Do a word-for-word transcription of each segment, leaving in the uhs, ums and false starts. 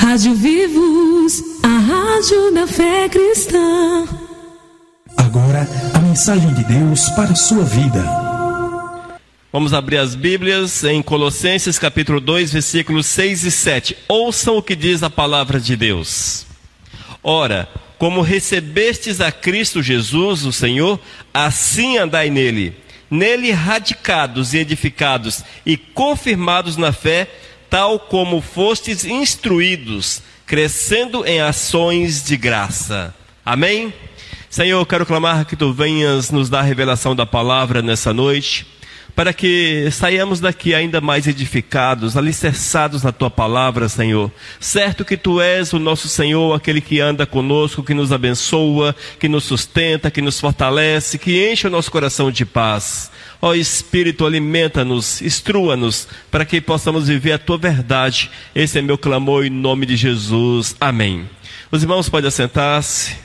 Rádio Vivos, a rádio da fé cristã. Agora, a mensagem de Deus para a sua vida. Vamos abrir as Bíblias em Colossenses capítulo dois, versículos seis e sete. Ouçam o que diz a palavra de Deus. Ora, como recebestes a Cristo Jesus, o Senhor, assim andai nele. Nele radicados e edificados e confirmados na fé, tal como fostes instruídos, crescendo em ações de graça. Amém? Senhor, eu quero clamar que Tu venhas nos dar a revelação da palavra nessa noite, para que saiamos daqui ainda mais edificados, alicerçados na Tua palavra, Senhor. Certo que Tu és o nosso Senhor, aquele que anda conosco, que nos abençoa, que nos sustenta, que nos fortalece, que enche o nosso coração de paz. Ó Espírito, alimenta-nos, instrua-nos, para que possamos viver a Tua verdade. Esse é meu clamor em nome de Jesus. Amém. Os irmãos podem assentar-se.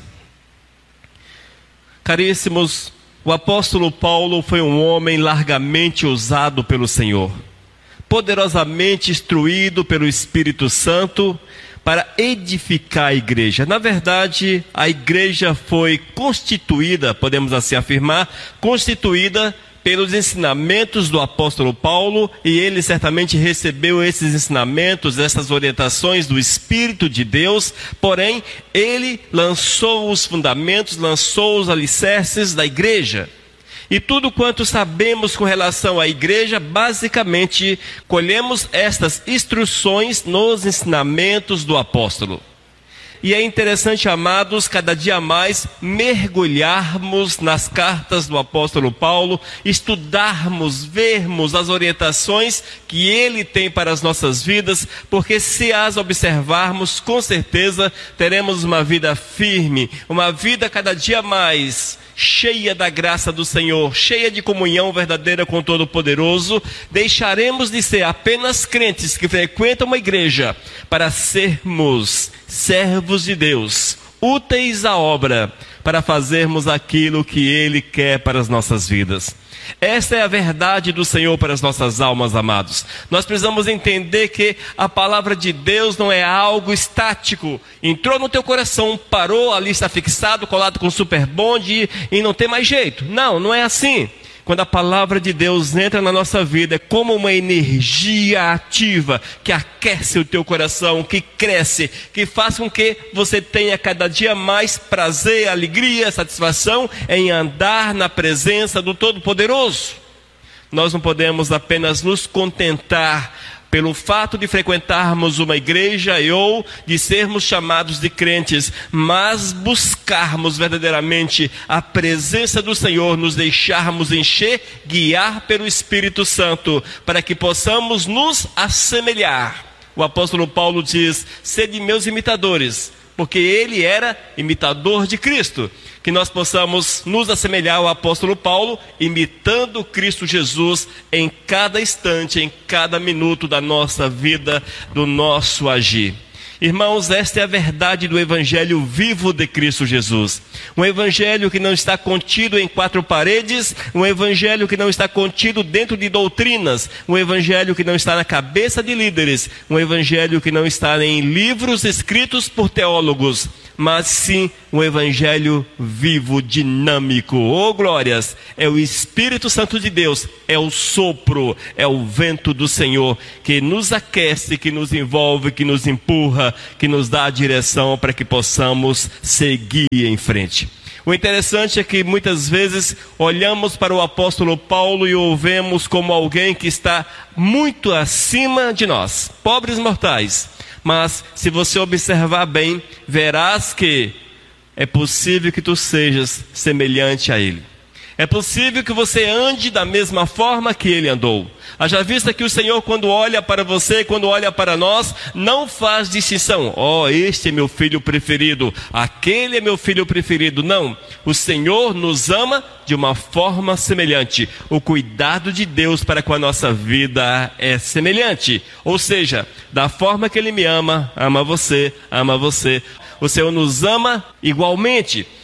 Caríssimos, o apóstolo Paulo foi um homem largamente usado pelo Senhor, poderosamente instruído pelo Espírito Santo para edificar a igreja. Na verdade, a igreja foi constituída, podemos assim afirmar, constituída pelos ensinamentos do apóstolo Paulo, e ele certamente recebeu esses ensinamentos, essas orientações do Espírito de Deus, porém, ele lançou os fundamentos, lançou os alicerces da igreja. E tudo quanto sabemos com relação à igreja, basicamente, colhemos estas instruções nos ensinamentos do apóstolo. E é interessante, amados, cada dia mais mergulharmos nas cartas do apóstolo Paulo, estudarmos, vermos as orientações que ele tem para as nossas vidas, porque se as observarmos, com certeza teremos uma vida firme, uma vida cada dia mais cheia da graça do Senhor, cheia de comunhão verdadeira com o Todo-Poderoso. Deixaremos de ser apenas crentes que frequentam uma igreja para sermos servos de Deus, úteis à obra, para fazermos aquilo que Ele quer para as nossas vidas. Esta é a verdade do Senhor para as nossas almas, amados. Nós precisamos entender que a palavra de Deus não é algo estático. Entrou no teu coração, parou, ali está fixado, colado com super bond e não tem mais jeito. Não, não é assim. Quando a palavra de Deus entra na nossa vida, é como uma energia ativa que aquece o teu coração, que cresce, que faz com que você tenha cada dia mais prazer, alegria, satisfação em andar na presença do Todo-Poderoso. Nós não podemos apenas nos contentar pelo fato de frequentarmos uma igreja ou de sermos chamados de crentes, mas buscarmos verdadeiramente a presença do Senhor, nos deixarmos encher, guiar pelo Espírito Santo, para que possamos nos assemelhar. O apóstolo Paulo diz: sede meus imitadores, porque ele era imitador de Cristo. Que nós possamos nos assemelhar ao apóstolo Paulo, imitando Cristo Jesus em cada instante, em cada minuto da nossa vida, do nosso agir. Irmãos, esta é a verdade do Evangelho vivo de Cristo Jesus. Um Evangelho que não está contido em quatro paredes, um Evangelho que não está contido dentro de doutrinas, um Evangelho que não está na cabeça de líderes, um Evangelho que não está em livros escritos por teólogos, mas sim um Evangelho vivo, dinâmico. Oh glórias! É o Espírito Santo de Deus, é o sopro, é o vento do Senhor que nos aquece, que nos envolve, que nos empurra, que nos dá a direção para que possamos seguir em frente. O interessante é que muitas vezes olhamos para o apóstolo Paulo e o vemos como alguém que está muito acima de nós, pobres mortais. Mas se você observar bem, verás que é possível que tu sejas semelhante a ele. É possível que você ande da mesma forma que ele andou. Haja vista que o Senhor, quando olha para você, quando olha para nós, não faz distinção. Ó, oh, este é meu filho preferido, aquele é meu filho preferido. Não, o Senhor nos ama de uma forma semelhante. O cuidado de Deus para com a nossa vida é semelhante. Ou seja, da forma que Ele me ama, ama você, ama você. O Senhor nos ama igualmente.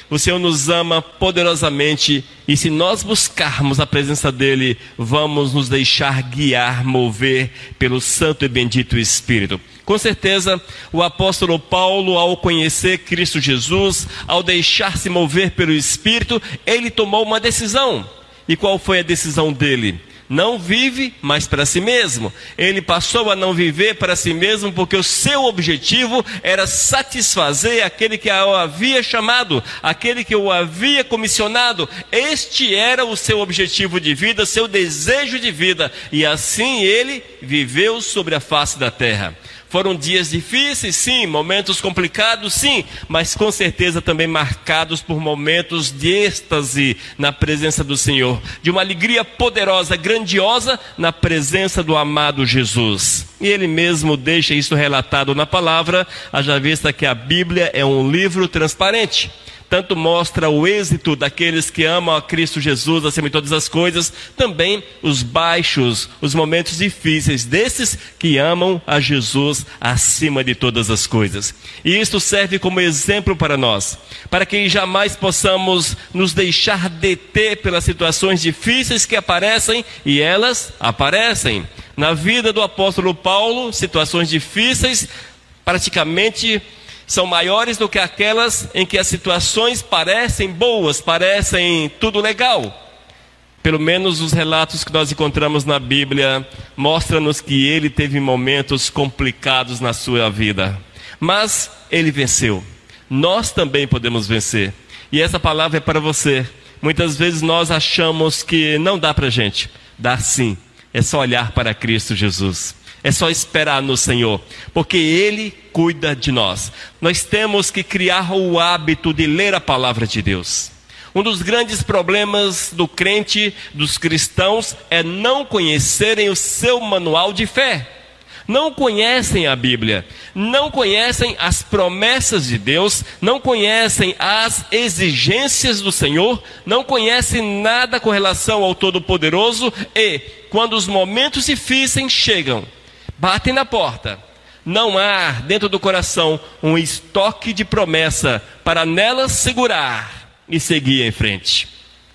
O Senhor nos ama poderosamente e se nós buscarmos a presença dEle, vamos nos deixar guiar, mover pelo Santo e Bendito Espírito. Com certeza, o apóstolo Paulo, ao conhecer Cristo Jesus, ao deixar-se mover pelo Espírito, ele tomou uma decisão. E qual foi a decisão dele? Não vive mais para si mesmo. Ele passou a não viver para si mesmo porque o seu objetivo era satisfazer aquele que o havia chamado, aquele que o havia comissionado. Este era o seu objetivo de vida, seu desejo de vida. E assim ele viveu sobre a face da terra. Foram dias difíceis, sim, momentos complicados, sim, mas com certeza também marcados por momentos de êxtase na presença do Senhor, de uma alegria poderosa, grandiosa na presença do amado Jesus. E ele mesmo deixa isso relatado na palavra, haja vista que a Bíblia é um livro transparente. Tanto mostra o êxito daqueles que amam a Cristo Jesus acima de todas as coisas, também os baixos, os momentos difíceis desses que amam a Jesus acima de todas as coisas. E isto serve como exemplo para nós, para que jamais possamos nos deixar deter pelas situações difíceis que aparecem, e elas aparecem. Na vida do apóstolo Paulo, situações difíceis praticamente são maiores do que aquelas em que as situações parecem boas, parecem tudo legal. Pelo menos os relatos que nós encontramos na Bíblia mostram-nos que ele teve momentos complicados na sua vida. Mas ele venceu. Nós também podemos vencer. E essa palavra é para você. Muitas vezes nós achamos que não dá para a gente. Dá sim. É só olhar para Cristo Jesus. É só esperar no Senhor, porque Ele cuida de nós. Nós temos que criar o hábito de ler a palavra de Deus. Um dos grandes problemas do crente, dos cristãos, é não conhecerem o seu manual de fé. Não conhecem a Bíblia, não conhecem as promessas de Deus, não conhecem as exigências do Senhor, não conhecem nada com relação ao Todo-Poderoso e, quando os momentos difíceis chegam, batem na porta, não há dentro do coração um estoque de promessa para nelas segurar e seguir em frente.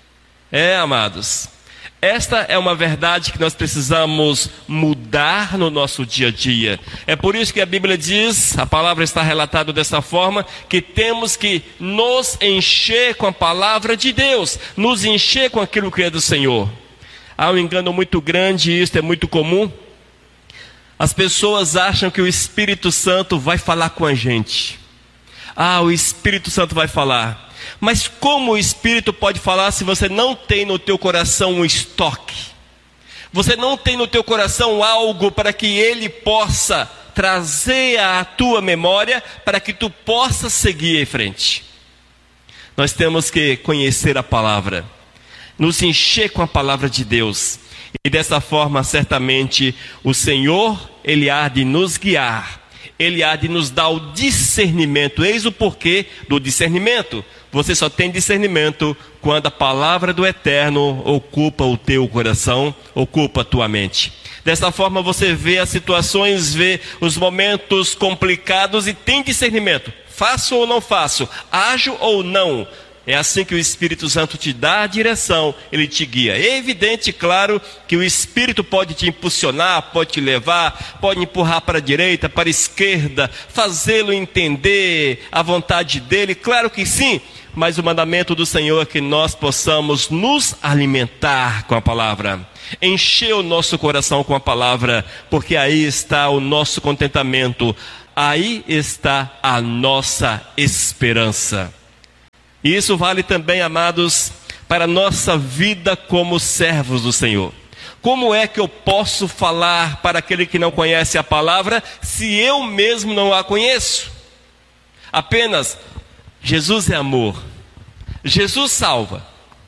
É, amados, esta é uma verdade que nós precisamos mudar no nosso dia a dia. É por isso que a Bíblia diz, a palavra está relatada dessa forma, que temos que nos encher com a palavra de Deus, nos encher com aquilo que é do Senhor. Há um engano muito grande, e isto é muito comum. As pessoas acham que o Espírito Santo vai falar com a gente. Ah, o Espírito Santo vai falar. Mas como o Espírito pode falar se você não tem no teu coração um estoque? Você não tem no teu coração algo para que Ele possa trazer à tua memória, para que tu possa seguir em frente. Nós temos que conhecer a palavra, nos encher com a palavra de Deus. E dessa forma, certamente, o Senhor, Ele há de nos guiar. Ele há de nos dar o discernimento. Eis o porquê do discernimento. Você só tem discernimento quando a palavra do Eterno ocupa o teu coração, ocupa a tua mente. Dessa forma você vê as situações, vê os momentos complicados e tem discernimento. Faço ou não faço? Ajo ou não? É assim que o Espírito Santo te dá a direção, ele te guia. É evidente, claro, que o Espírito pode te impulsionar, pode te levar, pode empurrar para a direita, para a esquerda, fazê-lo entender a vontade dele, claro que sim. Mas o mandamento do Senhor é que nós possamos nos alimentar com a palavra, encher o nosso coração com a palavra, porque aí está o nosso contentamento, aí está a nossa esperança. E isso vale também, amados, para a nossa vida como servos do Senhor. Como é que eu posso falar para aquele que não conhece a palavra, se eu mesmo não a conheço? Apenas, Jesus é amor, Jesus salva.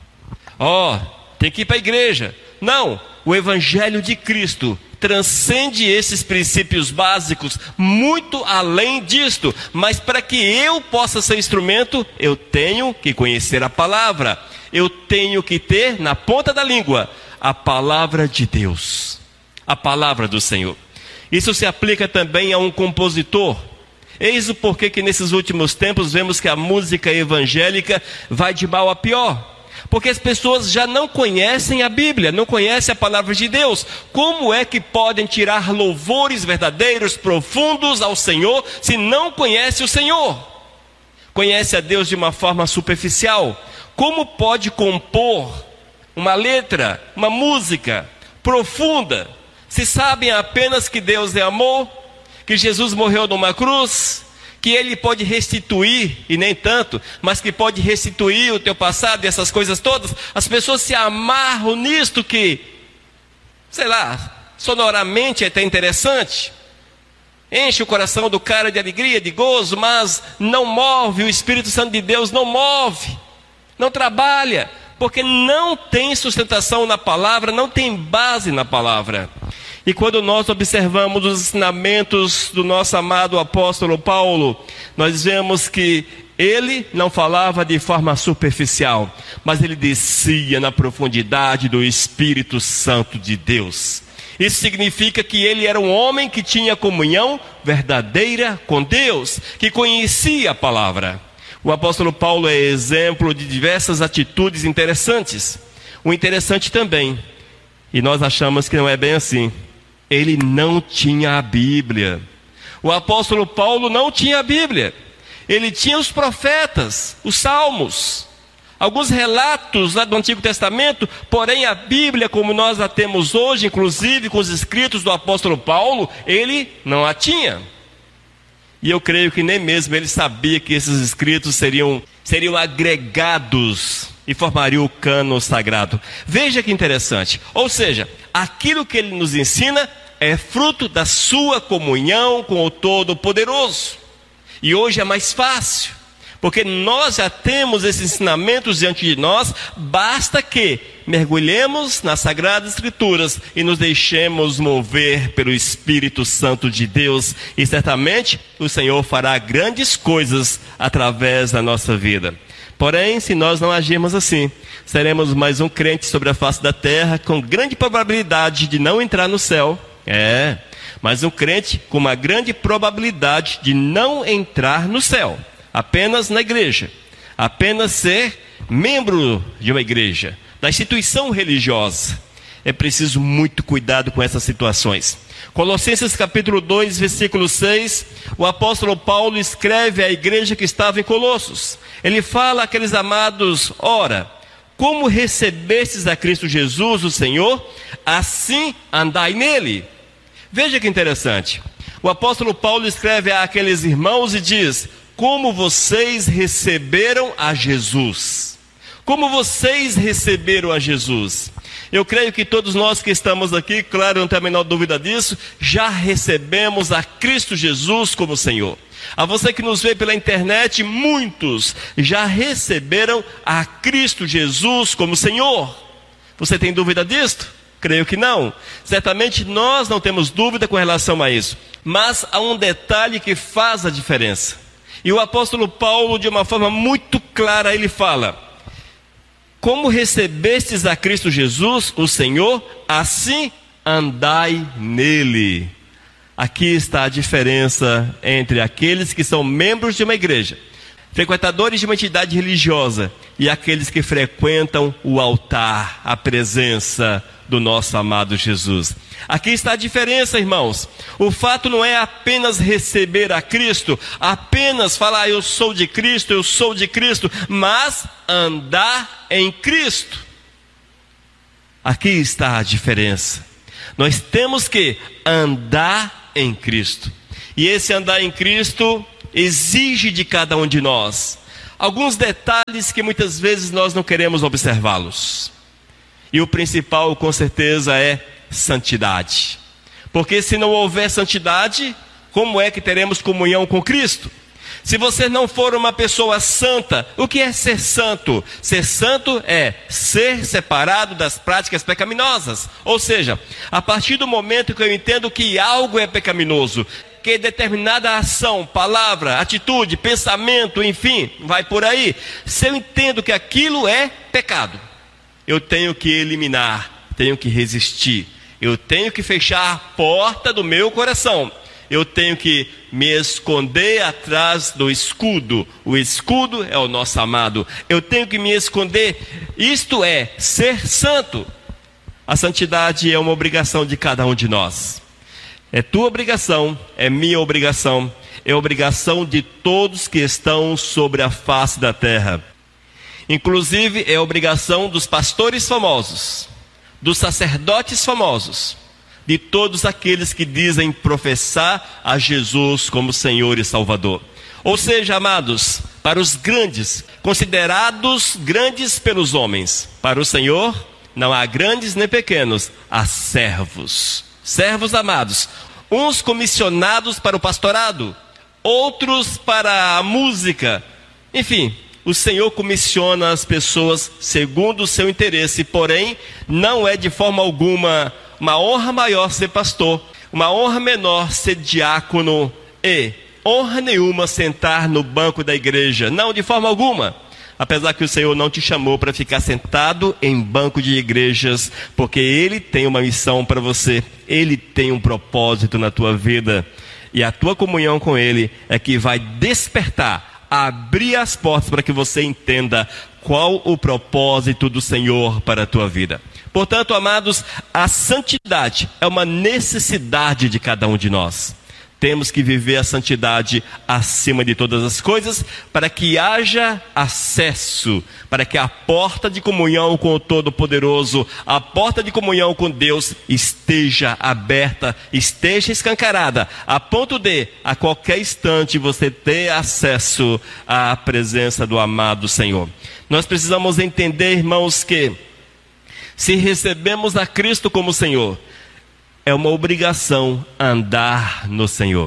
Ó, oh, tem que ir para a igreja. Não, o Evangelho de Cristo transcende esses princípios básicos, muito além disto. Mas para que eu possa ser instrumento, eu tenho que conhecer a palavra. Eu tenho que ter na ponta da língua a palavra de Deus, a palavra do Senhor. Isso se aplica também a um compositor. Eis o porquê que nesses últimos tempos vemos que a música evangélica vai de mal a pior. Porque as pessoas já não conhecem a Bíblia, não conhecem a palavra de Deus. Como é que podem tirar louvores verdadeiros, profundos ao Senhor, se não conhecem o Senhor? Conhece a Deus de uma forma superficial. Como pode compor uma letra, uma música profunda, se sabem apenas que Deus é amor, que Jesus morreu numa cruz, que Ele pode restituir, e nem tanto, mas que pode restituir o teu passado e essas coisas todas? As pessoas se amarram nisto que, sei lá, sonoramente é até interessante, enche o coração do cara de alegria, de gozo, mas não move, o Espírito Santo de Deus não move, não trabalha, porque não tem sustentação na palavra, não tem base na palavra. E quando nós observamos os ensinamentos do nosso amado apóstolo Paulo, nós vemos que ele não falava de forma superficial, mas ele descia na profundidade do Espírito Santo de Deus. Isso significa que ele era um homem que tinha comunhão verdadeira com Deus, que conhecia a palavra. O apóstolo Paulo é exemplo de diversas atitudes interessantes. O interessante também, e nós achamos que não é bem assim, ele não tinha a Bíblia. O apóstolo Paulo não tinha a Bíblia. Ele tinha os profetas, os salmos, alguns relatos lá do Antigo Testamento, porém a Bíblia, como nós a temos hoje, inclusive com os escritos do apóstolo Paulo, ele não a tinha. E eu creio que nem mesmo ele sabia que esses escritos seriam, seriam agregados e formariam o cânon sagrado. Veja que interessante. Ou seja, aquilo que ele nos ensina é fruto da sua comunhão com o Todo-Poderoso. E hoje é mais fácil, porque nós já temos esses ensinamentos diante de nós, basta que mergulhemos nas Sagradas Escrituras e nos deixemos mover pelo Espírito Santo de Deus, e certamente o Senhor fará grandes coisas através da nossa vida. Porém, se nós não agirmos assim, seremos mais um crente sobre a face da terra, com grande probabilidade de não entrar no céu. É, mais um crente com uma grande probabilidade de não entrar no céu, apenas na igreja, apenas ser membro de uma igreja, da instituição religiosa. É preciso muito cuidado com essas situações. Colossenses capítulo dois, versículo seis, o apóstolo Paulo escreve à igreja que estava em Colossos. Ele fala àqueles amados: ora, como recebestes a Cristo Jesus, o Senhor, assim andai nele. Veja que interessante. O apóstolo Paulo escreve àqueles irmãos e diz: como vocês receberam a Jesus. Como vocês receberam a Jesus. Eu creio que todos nós que estamos aqui, claro, não tem a menor dúvida disso, já recebemos a Cristo Jesus como Senhor. A você que nos vê pela internet, muitos já receberam a Cristo Jesus como Senhor. Você tem dúvida disto? Creio que não. Certamente nós não temos dúvida com relação a isso. Mas há um detalhe que faz a diferença. E o apóstolo Paulo, de uma forma muito clara, ele fala: como recebestes a Cristo Jesus, o Senhor, assim andai nele. Aqui está a diferença entre aqueles que são membros de uma igreja, frequentadores de uma entidade religiosa, e aqueles que frequentam o altar, a presença do nosso amado Jesus. Aqui está a diferença, irmãos. O fato não é apenas receber a Cristo, apenas falar eu sou de Cristo, eu sou de Cristo, mas andar em Cristo. Aqui está a diferença. Nós temos que andar em Cristo. E esse andar em Cristo exige de cada um de nós alguns detalhes que muitas vezes nós não queremos observá-los. E o principal, com certeza, é santidade. Porque se não houver santidade, como é que teremos comunhão com Cristo? Se você não for uma pessoa santa, o que é ser santo? Ser santo é ser separado das práticas pecaminosas. Ou seja, a partir do momento que eu entendo que algo é pecaminoso, que determinada ação, palavra, atitude, pensamento, enfim, vai por aí. Se eu entendo que aquilo é pecado, eu tenho que eliminar, tenho que resistir. Eu tenho que fechar a porta do meu coração. eu tenho que me esconder atrás do escudo. O escudo é o nosso amado. Eu tenho que me esconder, isto é, ser santo. A santidade é uma obrigação de cada um de nós. É tua obrigação, é minha obrigação, é obrigação de todos que estão sobre a face da terra. Inclusive é obrigação dos pastores famosos, dos sacerdotes famosos, de todos aqueles que dizem professar a Jesus como Senhor e Salvador. Ou seja, amados, para os grandes, considerados grandes pelos homens, para o Senhor não há grandes nem pequenos, há servos. Servos amados, uns comissionados para o pastorado, outros para a música. Enfim, o Senhor comissiona as pessoas segundo o seu interesse, porém, não é de forma alguma uma honra maior ser pastor, uma honra menor ser diácono e honra nenhuma sentar no banco da igreja. Não, de forma alguma. Apesar que o Senhor não te chamou para ficar sentado em banco de igrejas, porque Ele tem uma missão para você, Ele tem um propósito na tua vida, e a tua comunhão com Ele é que vai despertar, abrir as portas para que você entenda qual o propósito do Senhor para a tua vida. Portanto, amados, a santidade é uma necessidade de cada um de nós. Temos que viver a santidade acima de todas as coisas, para que haja acesso, para que a porta de comunhão com o Todo-Poderoso, a porta de comunhão com Deus esteja aberta, esteja escancarada, a ponto de, a qualquer instante, você ter acesso à presença do amado Senhor. Nós precisamos entender, irmãos, que se recebemos a Cristo como Senhor, é uma obrigação andar no Senhor.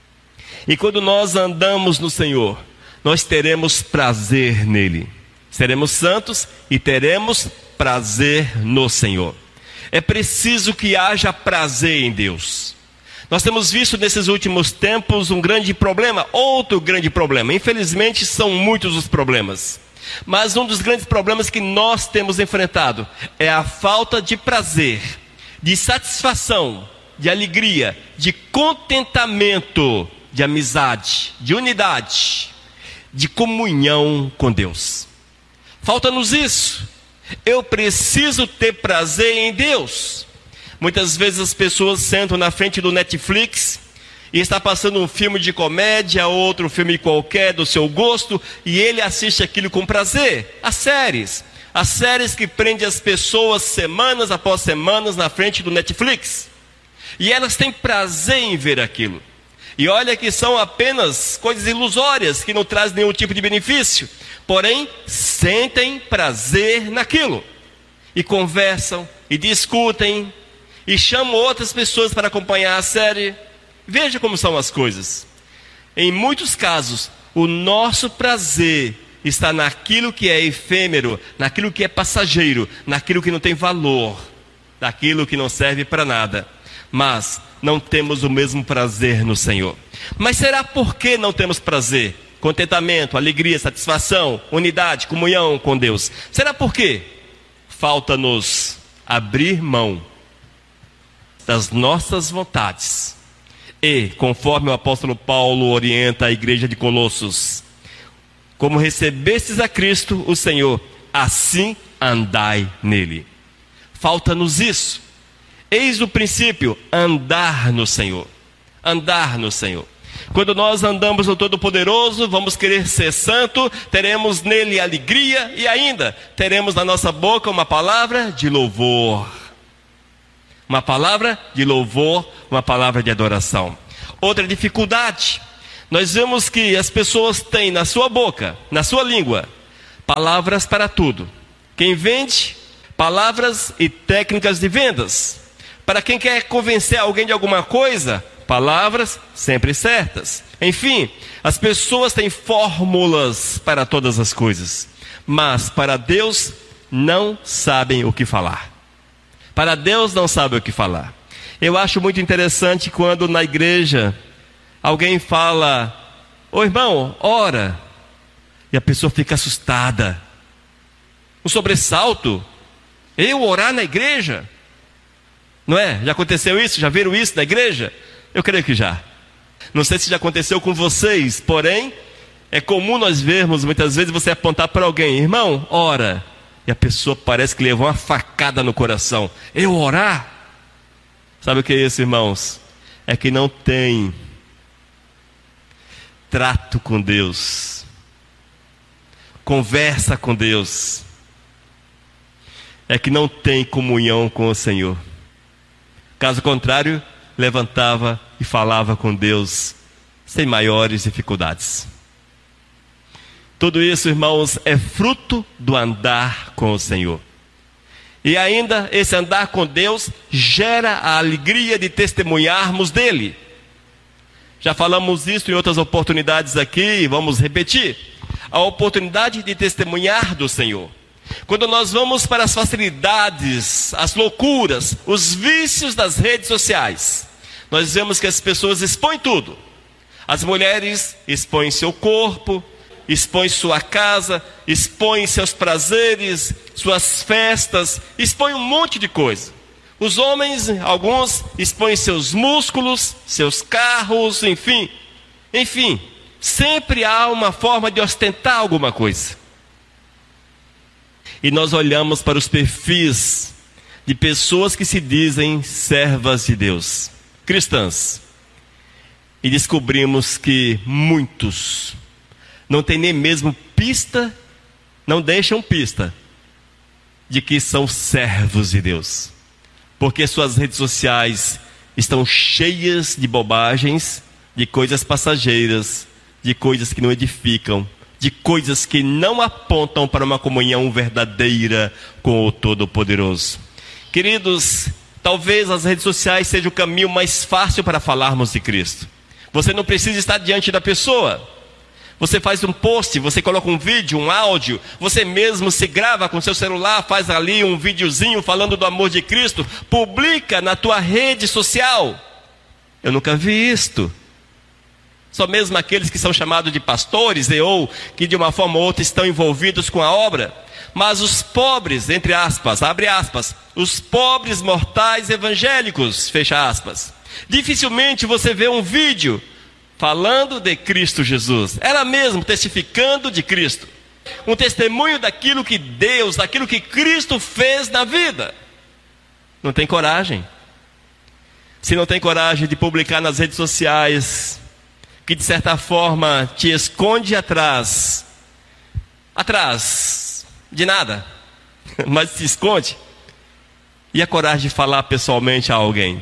E quando nós andamos no Senhor, nós teremos prazer nele. Seremos santos e teremos prazer no Senhor. É preciso que haja prazer em Deus. Nós temos visto nesses últimos tempos um grande problema, outro grande problema. Infelizmente são muitos os problemas. Mas um dos grandes problemas que nós temos enfrentado é a falta de prazer, de satisfação, de alegria, de contentamento, de amizade, de unidade, de comunhão com Deus. Falta-nos isso. Eu preciso ter prazer em Deus. Muitas vezes as pessoas sentam na frente do Netflix e está passando um filme de comédia, outro filme qualquer do seu gosto, e ele assiste aquilo com prazer. As séries. As séries que prendem as pessoas semanas após semanas na frente do Netflix. E elas têm prazer em ver aquilo. E olha que são apenas coisas ilusórias, que não trazem nenhum tipo de benefício. Porém, sentem prazer naquilo. E conversam, e discutem, e chamam outras pessoas para acompanhar a série. Veja como são as coisas. Em muitos casos, o nosso prazer está naquilo que é efêmero, naquilo que é passageiro, naquilo que não tem valor, naquilo que não serve para nada. Mas não temos o mesmo prazer no Senhor. Mas será por que não temos prazer? Contentamento, alegria, satisfação, unidade, comunhão com Deus. Será por quê? Falta-nos abrir mão das nossas vontades. E, conforme o apóstolo Paulo orienta a igreja de Colossos, como recebestes a Cristo, o Senhor, assim andai nele. Falta-nos isso. Eis o princípio, andar no Senhor. Andar no Senhor. Quando nós andamos no Todo-Poderoso, vamos querer ser santo, teremos nele alegria e ainda teremos na nossa boca uma palavra de louvor. Uma palavra de louvor, uma palavra de adoração. Outra dificuldade, nós vemos que as pessoas têm na sua boca, na sua língua, palavras para tudo. Quem vende, palavras e técnicas de vendas. Para quem quer convencer alguém de alguma coisa, palavras sempre certas. Enfim, as pessoas têm fórmulas para todas as coisas. Mas para Deus não sabem o que falar. Para Deus não sabem o que falar. Eu acho muito interessante quando na igreja alguém fala: ô irmão, ora. E a pessoa fica assustada. Um sobressalto. Eu orar na igreja? Não é? Já aconteceu isso? Já viram isso na igreja? Eu creio que já. Não sei se já aconteceu com vocês, porém, é comum nós vermos muitas vezes você apontar para alguém: irmão, ora. E a pessoa parece que levou uma facada no coração. Eu orar? Sabe o que é isso, irmãos? É que não tem trato com Deus, conversa com Deus, é que não tem comunhão com o Senhor. Caso contrário, levantava e falava com Deus sem maiores dificuldades. Tudo isso, irmãos, é fruto do andar com o Senhor. E ainda, esse andar com Deus gera a alegria de testemunharmos dele. Já falamos isso em outras oportunidades aqui e vamos repetir. A oportunidade de testemunhar do Senhor. Quando nós vamos para as facilidades, as loucuras, os vícios das redes sociais, nós vemos que as pessoas expõem tudo. As mulheres expõem seu corpo, expõem sua casa, expõem seus prazeres, suas festas, expõem um monte de coisa. Os homens, alguns, expõem seus músculos, seus carros, enfim. Enfim, sempre há uma forma de ostentar alguma coisa. E nós olhamos para os perfis de pessoas que se dizem servas de Deus, cristãs, e descobrimos que muitos não têm nem mesmo pista, não deixam pista de que são servos de Deus, porque suas redes sociais estão cheias de bobagens, de coisas passageiras, de coisas que não edificam, de coisas que não apontam para uma comunhão verdadeira com o Todo-Poderoso. Queridos, talvez as redes sociais sejam o caminho mais fácil para falarmos de Cristo. Você não precisa estar diante da pessoa. Você faz um post, você coloca um vídeo, um áudio, você mesmo se grava com seu celular, faz ali um videozinho falando do amor de Cristo, publica na tua rede social. Eu nunca vi isto. Só mesmo aqueles que são chamados de pastores e ou que de uma forma ou outra estão envolvidos com a obra. Mas os pobres, entre aspas, abre aspas, os pobres mortais evangélicos, fecha aspas. Dificilmente você vê um vídeo falando de Cristo Jesus, ela mesmo testificando de Cristo, um testemunho daquilo que Deus, daquilo que Cristo fez na vida. Não tem coragem. Se não tem coragem de publicar nas redes sociais, que de certa forma te esconde atrás, atrás de nada, mas te esconde, e a coragem de falar pessoalmente a alguém.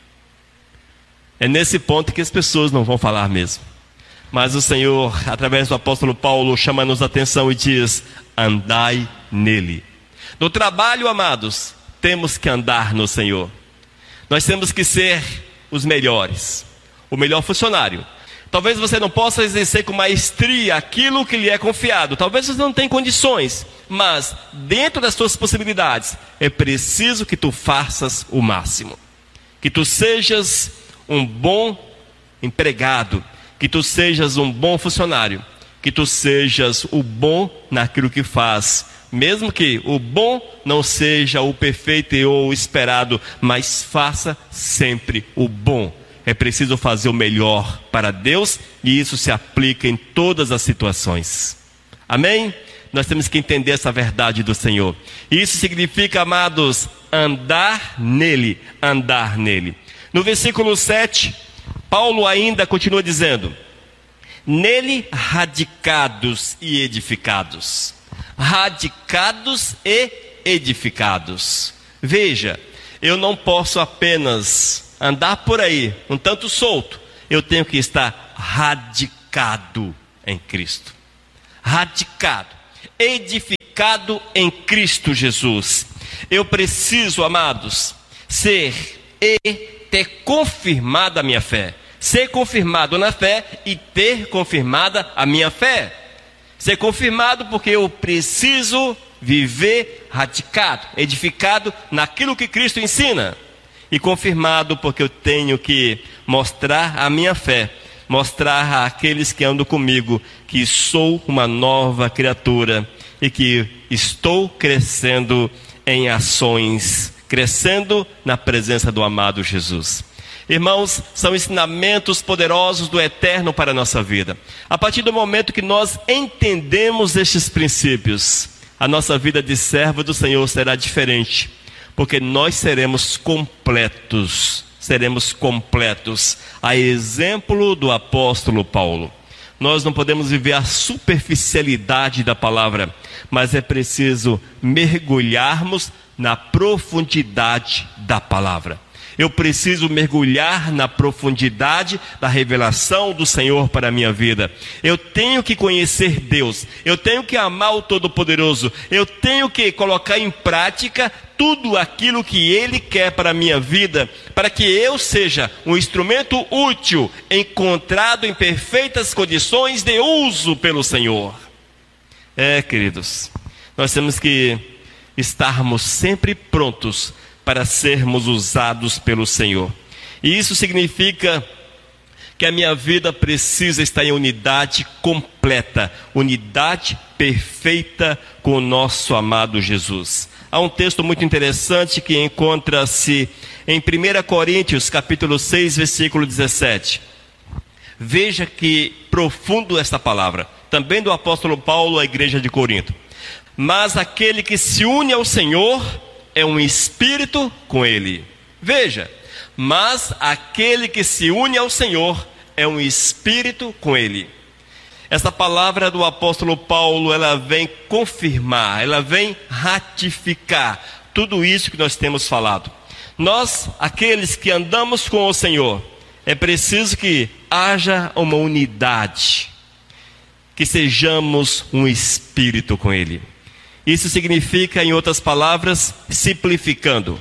É nesse ponto que as pessoas não vão falar mesmo. Mas o Senhor, através do apóstolo Paulo, chama-nos a atenção e diz: andai nele. No trabalho, amados, temos que andar no Senhor. Nós temos que ser os melhores, o melhor funcionário. Talvez você não possa exercer com maestria aquilo que lhe é confiado. Talvez você não tenha condições, mas dentro das suas possibilidades, é preciso que tu faças o máximo. Que tu sejas um bom empregado, que tu sejas um bom funcionário, que tu sejas o bom naquilo que faz, mesmo que o bom não seja o perfeito ou o esperado, mas faça sempre o bom. É preciso fazer o melhor para Deus, e isso se aplica em todas as situações. Amém? Nós temos que entender essa verdade do Senhor. Isso significa, amados, andar nele, andar nele. No versículo sete, Paulo ainda continua dizendo: nele radicados e edificados. Radicados e edificados. Veja, eu não posso apenas andar por aí um tanto solto. Eu tenho que estar radicado em Cristo. Radicado, edificado em Cristo Jesus. Eu preciso, amados, ser e ter confirmado a minha fé. Ser confirmado na fé e ter confirmada a minha fé. Ser confirmado porque eu preciso viver radicado, edificado naquilo que Cristo ensina. E confirmado porque eu tenho que mostrar a minha fé, mostrar àqueles que andam comigo que sou uma nova criatura e que estou crescendo em ações, crescendo na presença do amado Jesus. Irmãos, são ensinamentos poderosos do Eterno para a nossa vida. A partir do momento que nós entendemos estes princípios, a nossa vida de servo do Senhor será diferente, porque nós seremos completos, seremos completos, a exemplo do apóstolo Paulo. Nós não podemos viver a superficialidade da palavra, mas é preciso mergulharmos na profundidade da palavra. Eu preciso mergulhar na profundidade da revelação do Senhor para a minha vida. Eu tenho que conhecer Deus. Eu tenho que amar o Todo-Poderoso. Eu tenho que colocar em prática tudo aquilo que Ele quer para a minha vida, para que eu seja um instrumento útil, encontrado em perfeitas condições de uso pelo Senhor. É, queridos, nós temos que estarmos sempre prontos para sermos usados pelo Senhor. E isso significa que a minha vida precisa estar em unidade completa, unidade perfeita com o nosso amado Jesus. Há um texto muito interessante que encontra-se em primeira Coríntios, capítulo seis, versículo dezessete. Veja que profundo esta palavra, também do apóstolo Paulo à igreja de Corinto. Mas aquele que se une ao Senhor é um espírito com Ele. Veja, mas aquele que se une ao Senhor é um espírito com Ele. Essa palavra do apóstolo Paulo, ela vem confirmar, ela vem ratificar tudo isso que nós temos falado. Nós, aqueles que andamos com o Senhor, é preciso que haja uma unidade, que sejamos um espírito com Ele. Isso significa, em outras palavras, simplificando,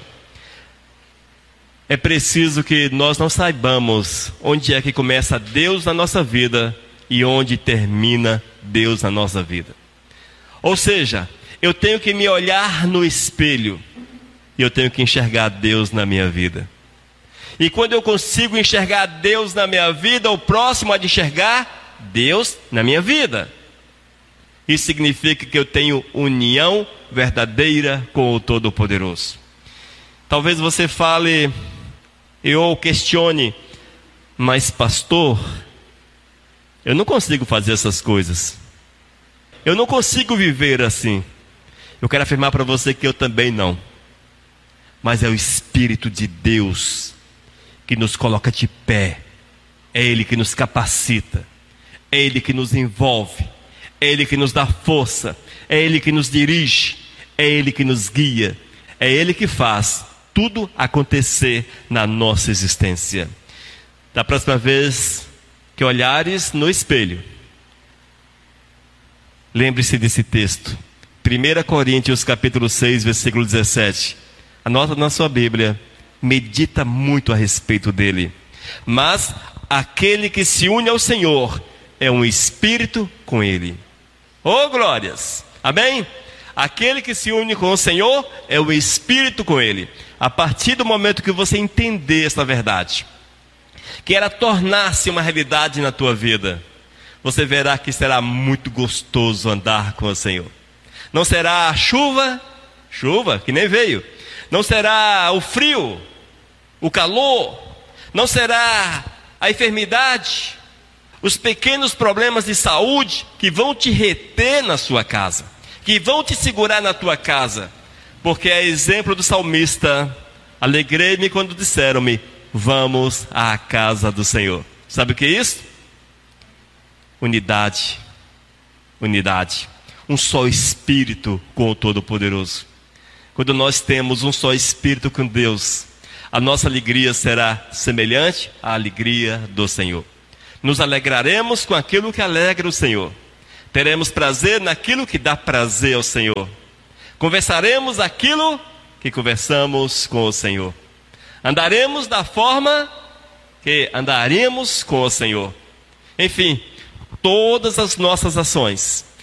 é preciso que nós não saibamos onde é que começa Deus na nossa vida e onde termina Deus na nossa vida. Ou seja, eu tenho que me olhar no espelho e eu tenho que enxergar Deus na minha vida. E quando eu consigo enxergar Deus na minha vida, o próximo a de enxergar Deus na minha vida. Isso significa que eu tenho união verdadeira com o Todo-Poderoso. Talvez você fale, eu questione, mas pastor, eu não consigo fazer essas coisas. Eu não consigo viver assim. Eu quero afirmar para você que eu também não. Mas é o Espírito de Deus que nos coloca de pé. É Ele que nos capacita. É Ele que nos envolve. É Ele que nos dá força. É Ele que nos dirige. É Ele que nos guia. É Ele que faz tudo acontecer na nossa existência. Da próxima vez que olhares no espelho, lembre-se desse texto. primeira Coríntios capítulo seis, versículo dezessete. Anota na sua Bíblia. Medita muito a respeito dele. Mas aquele que se une ao Senhor é um espírito com Ele. Oh, glórias! Amém? Aquele que se une com o Senhor é um espírito com Ele. A partir do momento que você entender essa verdade, que ela tornar-se uma realidade na tua vida, você verá que será muito gostoso andar com o Senhor. Não será a chuva, chuva que nem veio. Não será o frio, o calor. Não será a enfermidade, os pequenos problemas de saúde que vão te reter na sua casa, que vão te segurar na tua casa. Porque é exemplo do salmista: alegrei-me quando disseram-me, vamos à casa do Senhor. Sabe o que é isso? Unidade. Unidade. Um só Espírito com o Todo-Poderoso. Quando nós temos um só Espírito com Deus, a nossa alegria será semelhante à alegria do Senhor. Nos alegraremos com aquilo que alegra o Senhor. Teremos prazer naquilo que dá prazer ao Senhor. Conversaremos aquilo que conversamos com o Senhor. Andaremos da forma que andaremos com o Senhor. Enfim, todas as nossas ações